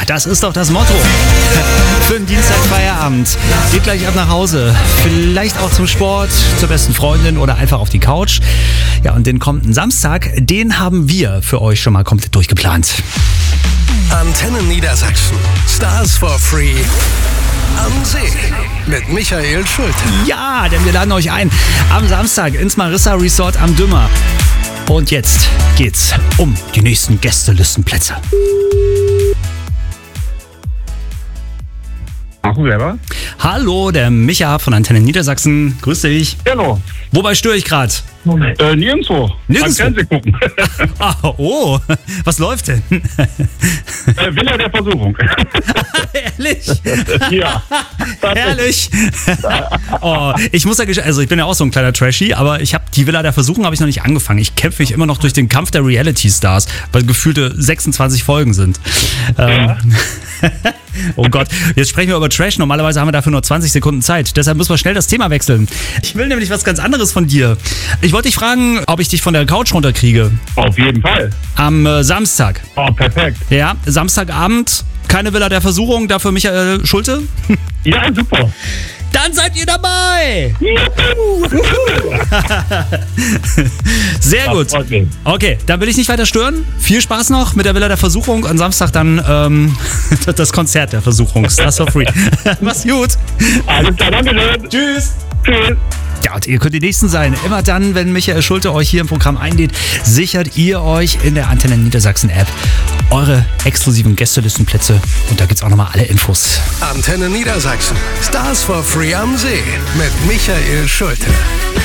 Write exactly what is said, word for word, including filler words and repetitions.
das ist doch das Motto für den Dienstagfeierabend. Geht gleich ab nach Hause, vielleicht auch zum Sport, zur besten Freundin oder einfach auf die Couch. Ja, und den kommenden Samstag, den haben wir für euch schon mal komplett durchgeplant. Antenne Niedersachsen. Stars for Free am See mit Michael Schulte. Ja, denn wir laden euch ein am Samstag ins Marissa Resort am Dümmer. Und jetzt geht's um die nächsten Gästelistenplätze. Ach, selber? Hallo, der Micha von Antenne Niedersachsen. Grüß dich. Genau. Wobei störe ich gerade? Äh, nirgendwo. Nirgendwo? Am Fernsehen gucken. Ah, oh, was läuft denn? äh, Villa der Versuchung. Ehrlich? Ja. Herrlich. Oh, ich muss ja, gesch- also ich bin ja auch so ein kleiner Trashy, aber ich habe die Villa der Versuchung habe ich noch nicht angefangen. Ich kämpfe mich immer noch durch den Kampf der Reality-Stars, weil gefühlte sechsundzwanzig Folgen sind. Ja. Ähm, oh Gott, jetzt sprechen wir über Trash. Normalerweise haben wir dafür nur zwanzig Sekunden Zeit. Deshalb müssen wir schnell das Thema wechseln. Ich will nämlich was ganz anderes von dir. Ich wollte dich fragen, ob ich dich von der Couch runterkriege. Auf jeden Fall. Am äh, Samstag. Oh, perfekt. Ja, Samstagabend. Keine Villa der Versuchung, dafür Michael Schulte. Ja, super. Dann seid ihr dabei! Sehr gut. Okay, dann will ich nicht weiter stören. Viel Spaß noch mit der Villa der Versuchung. Am Samstag dann ähm, das Konzert der Versuchung. Stars for Free. Mach's gut. Alles klar, danke schön. Tschüss. Tschüss. Ja, und ihr könnt die Nächsten sein. Immer dann, wenn Michael Schulte euch hier im Programm einlädt, sichert ihr euch in der Antenne Niedersachsen App eure exklusiven Gästelistenplätze. Und da gibt's auch nochmal alle Infos. Antenne Niedersachsen. Stars for Free am See mit Michael Schulte.